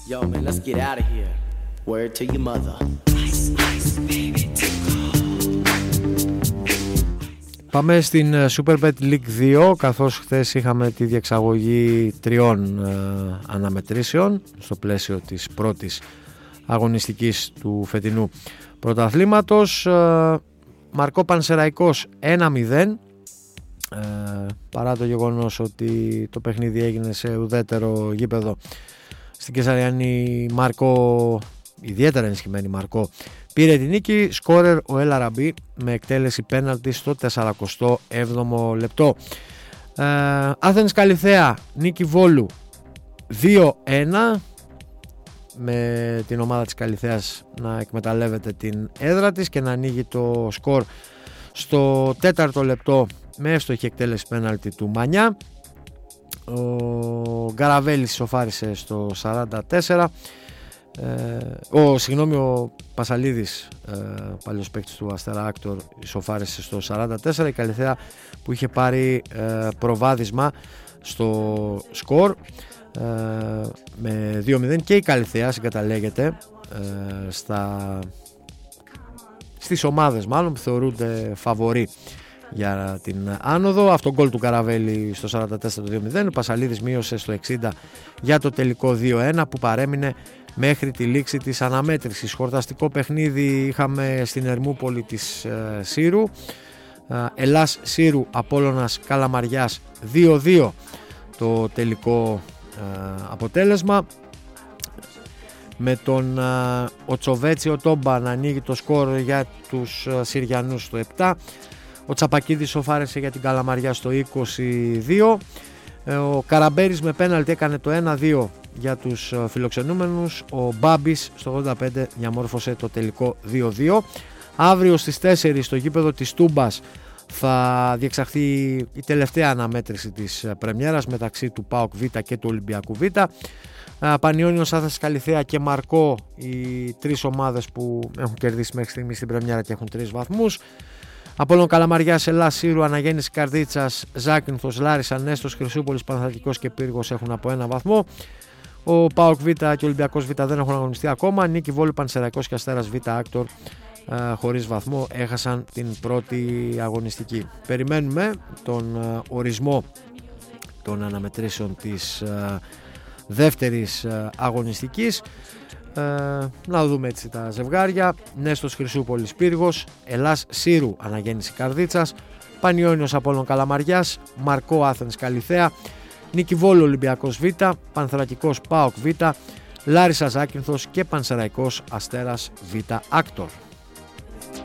Yo, man, let's get out of here. Word to your mother. Ice, ice, baby, πάμε στην Superbet League 2, καθώς χθες είχαμε τη διεξαγωγή 3 αναμετρήσεων στο πλαίσιο της πρώτης αγωνιστικής του φετινού πρωταθλήματος. Μαρκό Πανσεραϊκός 1-0, παρά το γεγονός ότι το παιχνίδι έγινε σε ουδέτερο γήπεδο. Στην Κεσαριανή Μαρκό, ιδιαίτερα ενισχυμένη Μαρκό, πήρε την νίκη. Σκόρερ ο El Arabi με εκτέλεση πέναλτι στο 47ο λεπτό. Άθενης Καλιθέα νίκη Βόλου 2-1, με την ομάδα της Καλιθέας να εκμεταλλεύεται την έδρα της και να ανοίγει το σκορ στο 4ο λεπτό με εύστοχη εκτέλεση πέναλτι του Μανιά. Ο Γκαραβέλης ισοφάρισε στο 44. Ο Πασαλίδης, παλιός παίκτης του Αστέρα Άκτορ, ισοφάρισε στο 44. Η Καλιθέα που είχε πάρει προβάδισμα στο σκορ με 2-0, και η Καλιθέα συγκαταλέγεται στις ομάδες μάλλον που θεωρούνται φαβορί για την άνοδο. Αυτό γκολ του Καραβέλη στο 44 το 2-0. Ο Πασαλίδης μείωσε στο 60 για το τελικό 2-1 που παρέμεινε μέχρι τη λήξη της αναμέτρησης. Χορταστικό παιχνίδι είχαμε στην Ερμούπολη της Σύρου. Ελλάς Σύρου Απόλλωνας Καλαμαριάς 2-2 το τελικό αποτέλεσμα, με τον Οτσοβέτσιο Τόμπα να ανοίγει το σκορ για τους Συριανούς στο 7. Ο Τσαπακίδης σοφάρεσε για την Καλαμαριά στο 22. Ο Καραμπέρης με πέναλτι έκανε το 1-2 για τους φιλοξενούμενους. Ο Μπάμπης στο 85 διαμόρφωσε το τελικό 2-2. Αύριο στις 4 στο γήπεδο της Τούμπας θα διεξαχθεί η τελευταία αναμέτρηση της πρεμιέρας μεταξύ του ΠΑΟΚ Β και του Ολυμπιακού Β. Πανιώνιος, Άθενας Καλιθέα και Μαρκό, οι τρεις ομάδες που έχουν κερδίσει μέχρι στιγμή στην πρεμιέρα και έχουν 3 βαθμούς. Απόλλων Καλαμαριάς, Ελλάς Σύρου, Αναγέννηση Καρδίτσας, Ζάκυνθος, Λάρισα, Νέστος, Χρυσούπολης, Παναθηναϊκός και Πύργος έχουν από 1 βαθμό. Ο ΠΑΟΚ Β και ο Ολυμπιακός Β δεν έχουν αγωνιστεί ακόμα. Νίκη Βόλου, Πανσεραϊκός και Αστέρας Β Άκτορ χωρίς βαθμό έχασαν την πρώτη αγωνιστική. Περιμένουμε τον ορισμό των αναμετρήσεων της δεύτερης αγωνιστικής. Να δούμε έτσι τα ζευγάρια. Νέστος Χρυσούπολης Πύργος, Ελλάς Σύρου Αναγέννηση Καρδίτσας, Πανιώνιος Απόλλων Καλαμαριάς, Μαρκό Άθενης Καλιθέα, Νίκη Βόλου Ολυμπιακός Β, Πανθρακικός ΠΑΟΚ Β, Λάρισα Ζάκυνθος και Πανσεραϊκός Αστέρας Β Άκτορ.